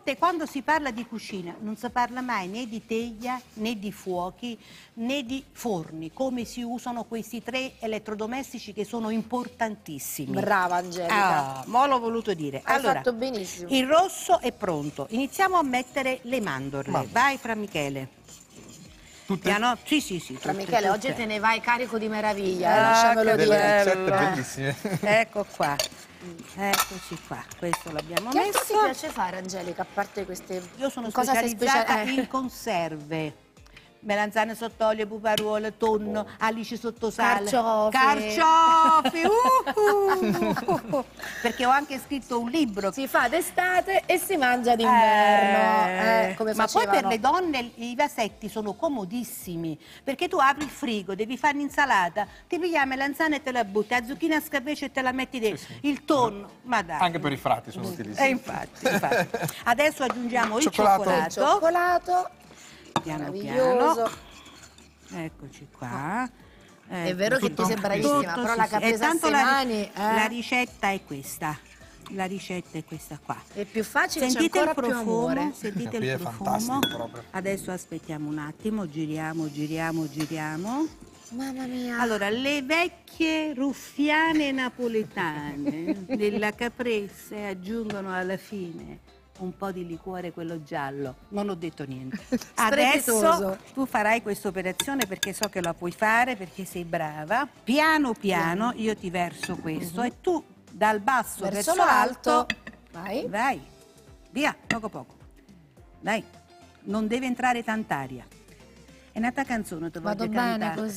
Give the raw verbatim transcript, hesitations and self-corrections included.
volte quando si parla di cucina non si parla mai né di teglia, né di fuochi, né di forni, come si usano questi tre elettrodomestici che sono importantissimi. Brava Angelica. Ah, mo l'ho voluto dire. Hai allora, fatto benissimo. il rosso è pronto. Iniziamo a mettere le mandorle. Mandorle. Vai, Fra Michele. Tutte Piano? Sì, sì, sì. Fra tutte, Michele, tutte. oggi te ne vai carico di meraviglia, eh, Ah, lasciamelo che delle dire. ricette bello. bellissime. Ecco qua. Eccoci qua. Questo l'abbiamo Che altro ti messo. piace fare, Angelica, a parte queste... Io sono Cosa sei specializzata speciali- eh. in conserve. Melanzane sott'olio, puparuole, tonno, alici sotto sale. Carciofi. Carciofi! uh! Perché ho anche scritto un libro. Si fa d'estate e si mangia d'inverno, Eh, eh, come ma poi facevano. per le donne i vasetti sono comodissimi, perché tu apri il frigo, devi fare un'insalata, ti pigli la melanzana e te la butti, la zucchina a scappece e te la metti dentro, Sì, sì. il tonno, ma dai. Anche per i frati sono E utilissimi. infatti, infatti. Adesso aggiungiamo il Cioccolato. cioccolato, Il cioccolato, piano meraviglioso. piano. Eccoci qua. È Ecco, vero che tu tutto- sei bravissima, tutto, però sì, la sì. E caprese a tanto sei la, mani, eh, la ricetta è questa. La ricetta è questa qua. è più facile, Sentite c'è il ancora più amore. profumo, sentite Qui il è profumo. fantastico proprio. Adesso aspettiamo un attimo, giriamo, giriamo, giriamo. Mamma mia. Allora, le vecchie ruffiane napoletane della caprese aggiungono alla fine un po' di liquore, quello giallo. Non ho detto niente. Adesso Strepitoso. tu farai questa operazione perché so che la puoi fare, perché sei brava. Piano piano io ti verso questo e tu dal basso Verso verso l'alto l'alto. Vai. vai, via, poco poco. Dai, non deve entrare tant'aria. È nata canzone, ti Vado voglio bene cantare. così.